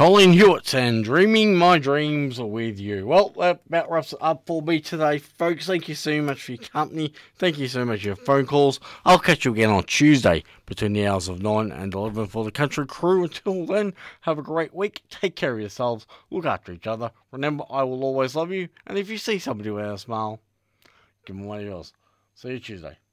Colin Hewitt and Dreaming My Dreams with you. Well, that about wraps it up for me today, folks. Thank you so much for your company. Thank you so much for your phone calls. I'll catch you again on Tuesday between the hours of 9 and 11 for the country crew. Until then, have a great week. Take care of yourselves. Look after each other. Remember, I will always love you. And if you see somebody with a smile, give them one of yours. See you Tuesday.